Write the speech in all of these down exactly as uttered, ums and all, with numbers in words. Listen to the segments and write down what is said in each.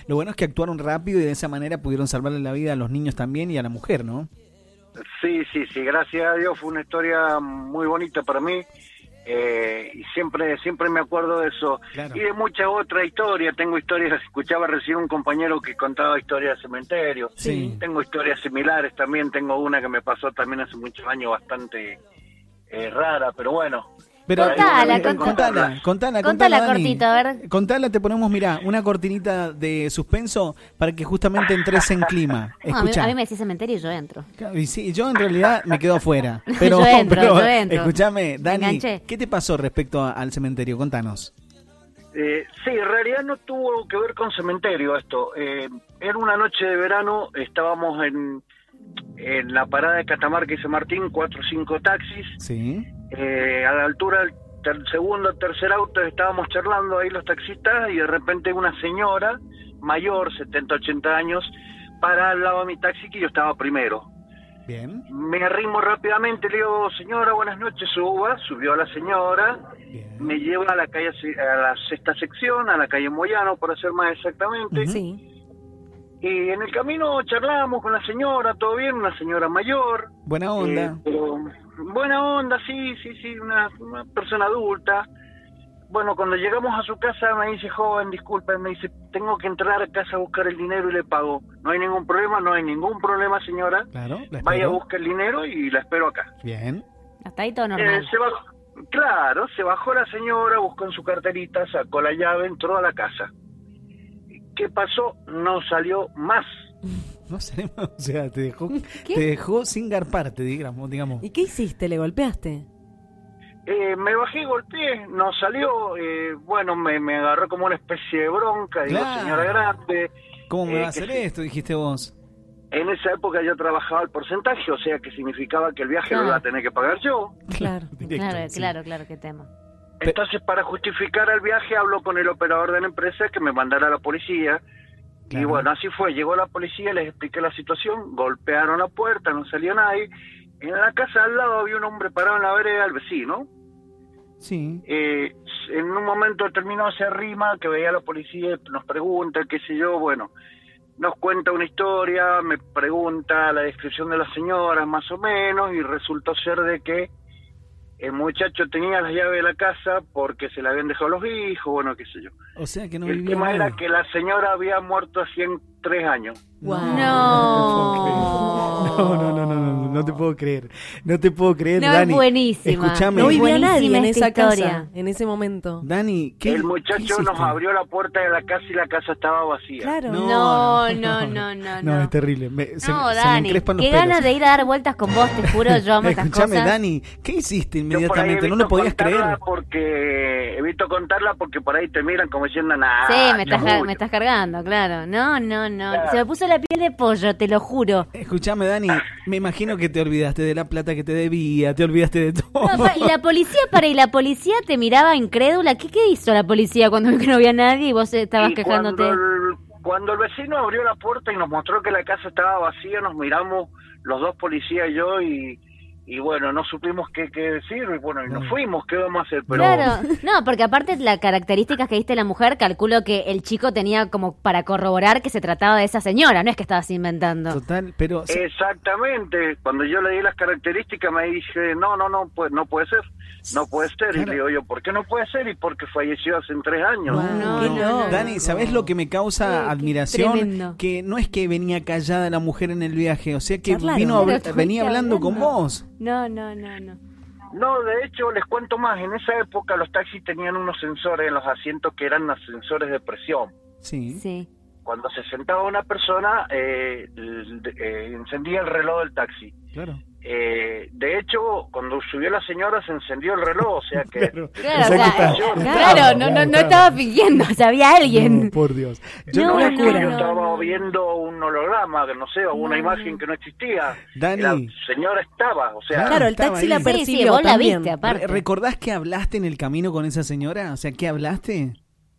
lo bueno es que actuaron rápido y de esa manera pudieron salvarle la vida a los niños también y a la mujer, ¿no? Sí, sí, sí, gracias a Dios fue una historia muy bonita para mí. Eh, y siempre siempre me acuerdo de eso. Claro. Y de muchas otras historias. Tengo historias, escuchaba recién un compañero que contaba historias de cementerio. Sí. Tengo historias similares también. Tengo una que me pasó también hace muchos años bastante eh, rara, pero bueno. Pero, Contala, eh, contala. contala, contala, Contala Dani. cortito, a ver. Contala, te ponemos, mirá, una cortinita de suspenso para que justamente entres en clima. No, a, mí, Escuchá. a mí me decís cementerio y yo entro. Y sí, yo en realidad me quedo afuera. Pero, Yo entro, pero yo entro. escúchame, Dani, enganché. ¿qué te pasó respecto a- al cementerio? Contanos. Eh, sí, en realidad no tuvo que ver con cementerio esto. Eh, era una noche de verano, estábamos en, en la parada de Catamarca y San Martín, cuatro o cinco taxis. Sí. Eh, a la altura del ter- segundo o tercer auto estábamos charlando ahí los taxistas y de repente una señora mayor, setenta, ochenta años, para al lado de mi taxi que yo estaba primero. Bien. Me arrimo rápidamente, le digo, señora, buenas noches, suba. Subió a la señora, Bien. me lleva a la calle, a la sexta sección, a la calle Moyano, para ser más exactamente. Ujú. Sí. Y en el camino charlamos con la señora, todo bien, una señora mayor. Buena onda. Eh, pero buena onda, sí, sí, sí, una, una persona adulta. Bueno, cuando llegamos a su casa me dice, joven, disculpe, me dice, tengo que entrar a casa a buscar el dinero y le pago. No hay ningún problema, no hay ningún problema, señora. Claro, la Vaya a espero. buscar el dinero y la espero acá. Bien. Hasta ahí todo Eh, normal. se bajó, claro, se bajó la señora, buscó en su carterita, sacó la llave, entró a la casa. ¿Qué pasó? No salió más. No sé, o sea, te dejó, ¿Qué? te dejó sin garparte, digamos. digamos. ¿Y qué hiciste? ¿Le golpeaste? Eh, me bajé y golpeé, no salió, eh, bueno, me, me agarró como una especie de bronca, digo, Claro. señora grande. ¿Cómo me eh, va a que hacer sí. esto? Dijiste vos. En esa época yo trabajaba el porcentaje, o sea que significaba que el viaje Claro. lo iba a tener que pagar yo. Claro. Directo, Claro, sí. claro, claro, qué tema. Pe- Entonces, para justificar el viaje, habló con el operador de la empresa que me mandara a la policía. Y Claro. bueno, así fue. Llegó la policía, les expliqué la situación, golpearon la puerta, no salió nadie. En la casa al lado había un hombre parado en la vereda, el vecino. Sí. Eh, en un momento determinado se arrima, que veía a la policía, nos pregunta, qué sé yo, bueno, nos cuenta una historia, me pregunta la descripción de la señora, más o menos, y resultó ser de que el muchacho tenía las llaves de la casa porque se la habían dejado los hijos, bueno, qué sé yo. O sea que no El vivía tema nadie. era que la señora había muerto hacía tres años. Wow. No, no, no, no, no, no, no te puedo creer. No te puedo creer, No, Dani. es buenísima. Escuchame. No vivía Buenísima nadie en esta esa historia. casa, en ese momento. Dani, ¿qué El qué muchacho hiciste? nos abrió la puerta de la casa y la casa estaba vacía. Claro. No, no, no, no, No, no. es terrible. Me- se, No, se me Dani, encrespan los qué pelos. ganas de ir a dar vueltas con vos, te juro, yo amo estas Escuchame, cosas. Dani, ¿qué hiciste Yo por ahí inmediatamente? No lo evito podías contarla creer. Porque evito contarla porque por ahí te miran como diciendo nada. Sí, me estás, mucho". me estás cargando, claro. No, no, no. Claro. Se me puso la piel de pollo, te lo juro. Escuchame, Dani, me imagino que te olvidaste de la plata que te debía, te olvidaste de todo. No, pa- y la policía, para, y la policía te miraba incrédula. ¿Qué, qué hizo la policía cuando vio que no había nadie y vos estabas Y quejándote? Cuando el, cuando el vecino abrió la puerta y nos mostró que la casa estaba vacía, nos miramos los dos policías y yo y, y bueno, no supimos qué, qué decir y bueno, y nos No. fuimos, ¿qué vamos a hacer? Pero Claro, no, porque aparte las características que diste la mujer, calculo que el chico tenía como para corroborar que se trataba de esa señora, no es que estabas inventando. Total, pero... exactamente, cuando yo le di las características me dije, no, no, no, pues, no puede ser, no puede ser. Claro. Y le digo yo, ¿por qué no puede ser? Y porque falleció hace tres años. Wow, No, qué no, loco. no. Dani, ¿sabés lo que me causa Ay, qué admiración? tremendo. Que no es que venía callada la mujer en el viaje, o sea que Charlaron. vino a habl- Pero estuviste venía hablando con hablando. vos. No, no, no, no. No, de hecho, les cuento más, en esa época los taxis tenían unos sensores en los asientos que eran los sensores de presión. Sí. Sí. Cuando se sentaba una persona, eh, el- eh, encendía el reloj del taxi. Claro. Eh, de hecho, cuando subió la señora se encendió el reloj, o sea que... Claro. Claro, O sea que o sea, está- claro, no, no, no estaba fingiendo, o sea, había alguien. No, por Dios. Yo No, no, Yo no, locura. no. estaba viendo un holograma, que no sé, o una No, imagen no. que no existía. Dani. La señora estaba, o sea... Claro, el estaba taxi ahí. la Sí, Sí, percibió sí, vos la también. viste, aparte. Re- ¿Recordás que hablaste en el camino con esa señora? O sea, ¿qué hablaste?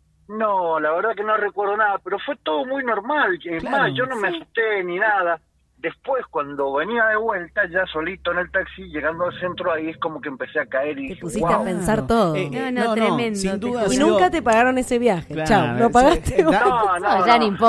No, la verdad que no recuerdo nada, pero fue todo muy normal. Es Claro, más, yo no me sí. asusté ni nada. Después, cuando venía de vuelta, ya solito en el taxi, llegando al centro, ahí es como que empecé a caer y Te dije, pusiste wow. a pensar todo. Eh, No, eh, no, tremendo, Sin te duda juro. ha Y sido- nunca te pagaron ese viaje. Claro, Chao, lo sí, pagaste eh, vos. da- No, no, No, ya no. no importa.